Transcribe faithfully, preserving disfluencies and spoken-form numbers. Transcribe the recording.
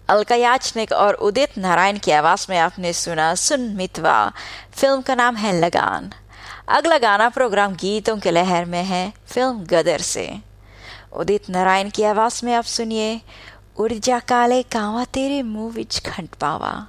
अलका याचनिक और उदित नारायण की आवाज में आपने सुना सुन मितवा। फिल्म का नाम है लगान। अगला गाना प्रोग्राम गीतों के लहर में है फिल्म गदर से। उदित नारायण की आवाज में आप सुनिए उड़ जा काले कावा तेरे मुंह विच खंड पावा।